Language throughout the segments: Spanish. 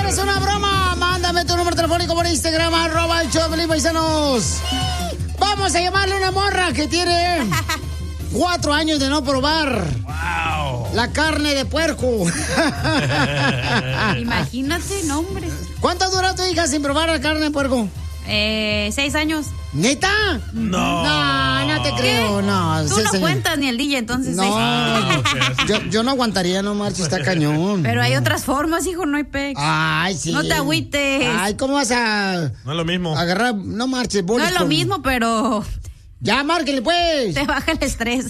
¿Quieres una broma? Mándame tu número telefónico por Instagram, @el paisanos. Vamos a llamarle a una morra que tiene 4 años de no probar la carne de puerco. Imagínate, no, hombre. ¿Cuánto dura tu hija sin probar la carne de puerco? 6 años. ¿Neta? No te creo, no. Tú no cuentas ni el DJ, entonces. No, yo no aguantaría, no marches, está cañón. Pero hay otras formas, hijo, no hay pex. Ay, sí. No te agüites. Ay, ¿cómo vas a...? No es lo mismo. Agarrar, no marches, No es lo mismo, pero... Ya, márquenle, pues. Te baja el estrés.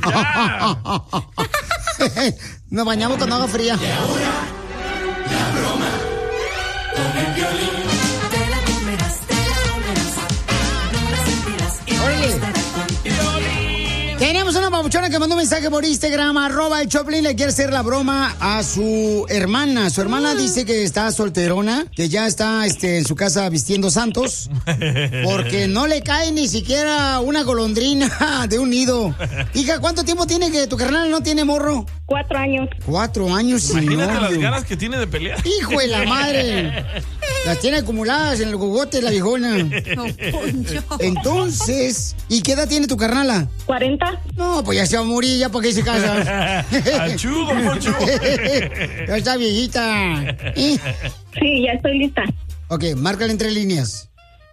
Nos bañamos con agua fría. Y ahora, la broma con el Piolín. Te la comerás, no la sentirás y Órale. estará con Piolín. Tenemos una papuchona que mandó un mensaje por Instagram, @el Choplin, le quiere hacer la broma a su hermana. Su hermana dice que está solterona, que ya está en su casa vistiendo santos, porque no le cae ni siquiera una golondrina de un nido. Hija, ¿cuánto tiempo tiene que tu carnal no tiene morro? 4 años. 4 años sin Imagínate las novio. ganas que tiene de pelear. ¡Hijo de la madre! Las tiene acumuladas en el gogote la viejona. No, Poncho. Entonces, ¿y qué edad tiene tu carnala? 40. No, pues ya se va a morir, ya para qué se casa. Achú, don Poncho. Ya está viejita. Sí, ya estoy lista. Ok, márcale entre líneas.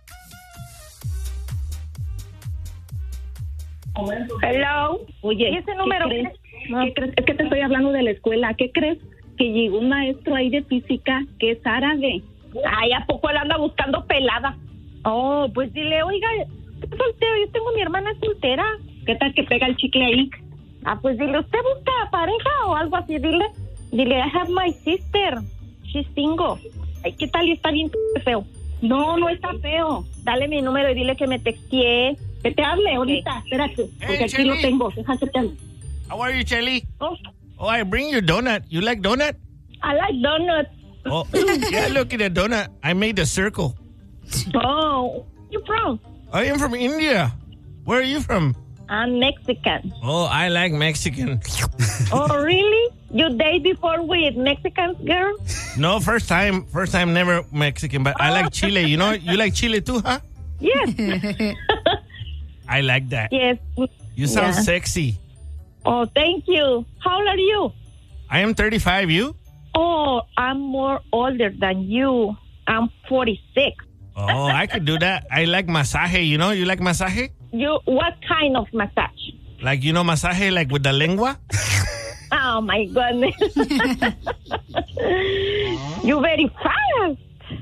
Hello. Oye, ¿y ese número? ¿Qué crees? Es que te estoy hablando de la escuela. ¿Qué crees? Que llegó un maestro ahí de física que es árabe. Ay, ¿a poco él anda buscando pelada? Oh, pues dile, oiga, estoy soltero, yo tengo mi hermana soltera. ¿Qué tal que pega el chicle ahí? Ah, pues dile, ¿usted busca pareja o algo así? Dile, I have my sister. She's single. Ay, ¿qué tal? Y está bien feo. No, no está feo. Dale mi número y dile que me texteé. Que te hable ahorita, espérate, porque aquí Shelly. lo tengo. Déjate te hable. How are you, Shelly? Oh, Oh, I bring you donut. You like donut? I like donuts. Oh, yeah, look at the donut. I made a circle. Oh, you from? I am from India. Where are you from? I'm Mexican. Oh, I like Mexican. Oh, really? You date before with Mexican girl? No, first time, never Mexican, but I like chile. You know, you like chile too, huh? Yes. I like that. Yes. You sound Yeah. sexy. Oh, thank you. How old are you? I am 35. You? Oh, I'm more older than you. I'm 46. Oh, I could do that. I like masaje. You know, you like masaje? What kind of massage? Like, you know, masaje like with the lengua? Oh, my goodness. You're very fast.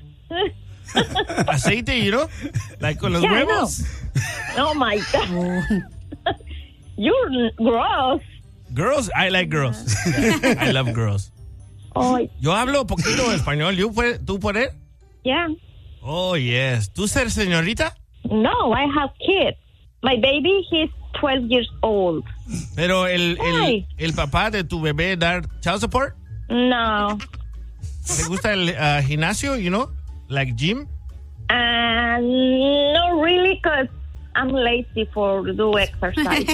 Aceite, you know? Like con los Yeah, I huevos? Oh, my God. You're gross. Girls, I like girls. Yeah, I love girls. Oh, Yo hablo poquito español. ¿Tú puedes? yeah. Oh, yes. ¿Tú ser señorita? No, I have kids. My baby, he's 12 years old. Pero Ay. el papá de tu bebé dar child support? No. ¿Te gusta el gimnasio, you know? Like gym? Not really, because I'm lazy for do exercise.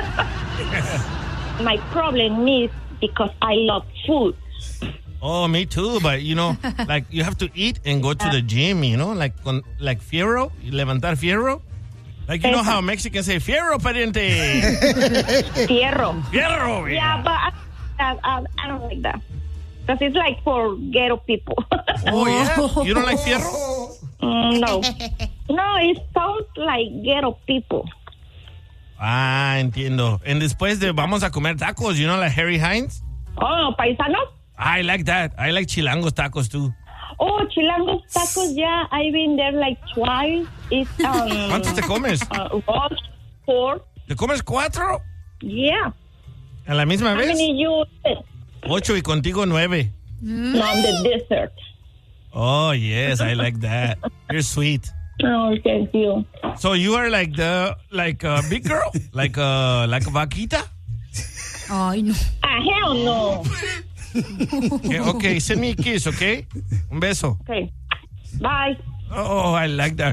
My problem is because I love food. Oh, me too, but you know, like you have to eat and go to the gym, you know, like fierro, levantar fierro. Like you know how Mexicans say fierro, pariente. Fierro. Fierro. Yeah, but I don't like that. Because it's like for ghetto people. Oh, yeah? You don't like fierro? No. No, it sounds like ghetto people. Ah, entiendo. And después vamos a comer tacos, you know, like Harry Hines? Oh, paisanos? I like that. I like chilangos tacos too. Oh, chilangos tacos, yeah. I've been there like twice. It's, ¿Cuántos te comes? 4. ¿Te comes 4? Yeah. ¿A la misma How vez? many you? 8 y contigo 9. No, the dessert. Oh, yes, I like that. You're sweet. Oh, thank you. So you are like a big girl? Like a vaquita? Ay, no. Hell no. Okay, send me a kiss, okay? Un beso. Okay. Bye. Oh, I like that.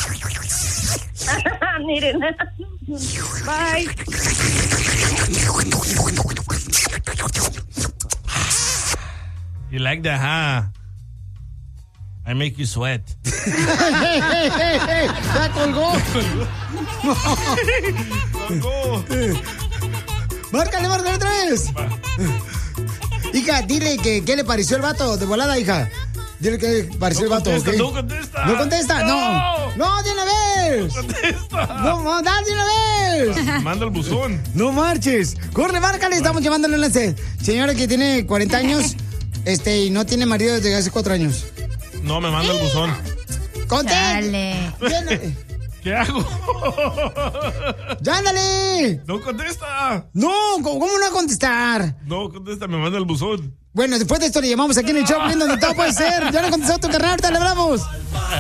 Miren. Bye. You like that, huh? I make you sweat. ¡Ya colgó! ¡Márcale, márcale 3! Hija, dile que qué le pareció el vato de volada, hija. Dile que le pareció el vato, ¿ok? No contesta. ¿No contesta? No. ¡No, de una vez! No contesta. ¡No, dale de una vez! Manda el buzón. ¡No marches! ¡Corre, márcale! Estamos llevándole un lance. Señora que tiene 40 años y no tiene marido desde hace 4 años. No, me manda el buzón. Dale. ¿Qué hago? ¡Ya, ándale! No contesta. No, ¿cómo no va a contestar? No contesta, me manda el buzón. Bueno, después de esto le llamamos aquí en el show, donde todo puede ser. Ya no contestó tu carnal, ahorita le hablamos.